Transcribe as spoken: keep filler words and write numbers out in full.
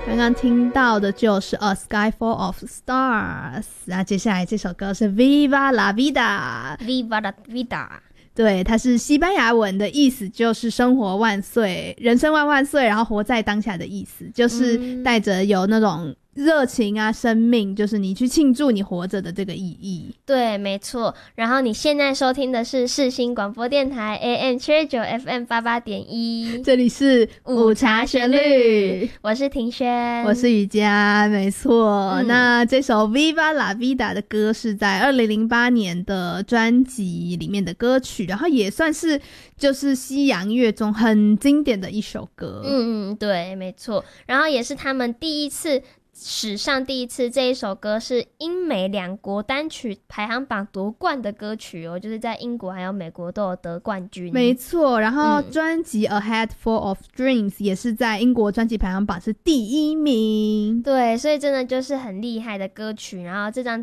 刚刚听到的就是 A Sky Full of Stars， 那接下来这首歌是 Viva la Vida Viva la Vida， 对，它是西班牙文的意思，就是生活万岁，人生万万岁，然后活在当下的意思，就是带着有那种热情啊，生命，就是你去庆祝你活着的这个意义。 对，没错。然后你现在收听的是世新广播电台 A M 七二九 F M 八八点一， 这里是午茶旋律，我是庭轩， 我是雨佳，没错、嗯、那这首 Viva la Vida 的歌是在二零零八年的专辑里面的歌曲，然后也算是就是西洋乐中很经典的一首歌。 嗯嗯，对，没错。然后也是他们第一次史上第一次这一首歌是英美两国单曲排行榜夺冠的歌曲哦，就是在英国还有美国都有得冠军。 没错，然后专辑 A Head Full of Dreams 也是在英国专辑排行榜是第一名。 对，所以真的就是很厉害的歌曲。然后这张